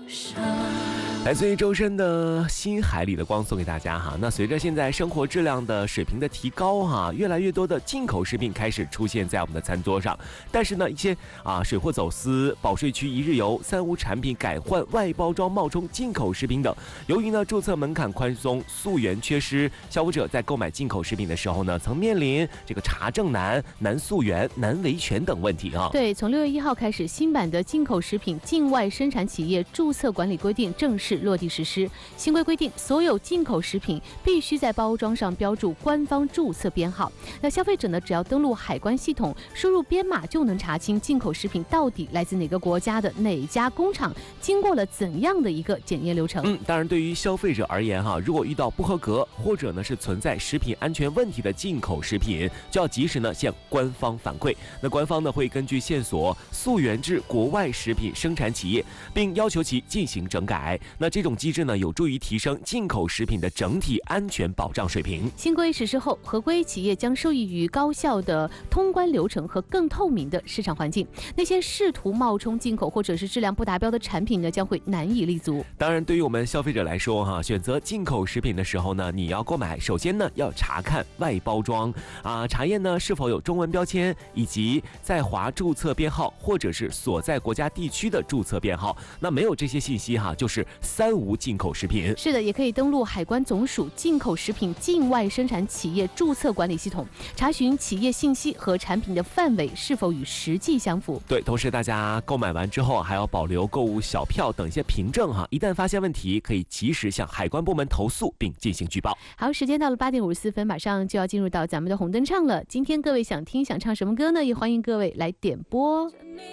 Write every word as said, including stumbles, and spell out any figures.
来自于周深的心海里的光送给大家哈。那随着现在生活质量的水平的提高哈，越来越多的进口食品开始出现在我们的餐桌上。但是呢，一些啊水货走私、保税区一日游、三无产品改换、外包装冒充进口食品等，由于呢注册门槛宽松、溯源缺失，消费者在购买进口食品的时候呢，曾面临这个查证难、难溯源、难维权等问题啊。 对，从六月一号开始，新版的进口食品境外生产企业注册管理规定正式落地实施。新规规定，所有进口食品必须在包装上标注官方注册编号。那消费者呢，只要登录海关系统，输入编码就能查清进口食品到底来自哪个国家的哪家工厂，经过了怎样的一个检验流程。 嗯，当然，对于消费者而言哈，如果遇到不合格或者呢是存在食品安全问题的进口食品，就要及时呢向官方反馈。那官方呢会根据线索溯源至国外食品生产企业，并要求其进行整改。那这种机制呢，有助于提升进口食品的整体安全保障水平。 新规实施后，合规企业将受益于高效的通关流程和更透明的市场环境。那些试图冒充进口或者是质量不达标的产品呢，将会难以立足。 当然，对于我们消费者来说哈，选择进口食品的时候呢，你要购买，首先呢要查看外包装啊，查验呢是否有中文标签，以及在华注册编号或者是所在国家地区的注册编号。那没有这些信息哈，就是三无进口食品。 是的，也可以登录海关总署进口食品境外生产企业注册管理系统，查询企业信息和产品的范围是否与实际相符。 对，同时大家购买完之后还要保留购物小票等一些凭证哈，一旦发现问题，可以及时向海关部门投诉并进行举报。 好，时间到了八点五十四分，马上就要进入到咱们的红灯唱了。今天各位想听想唱什么歌呢？也欢迎各位来点播。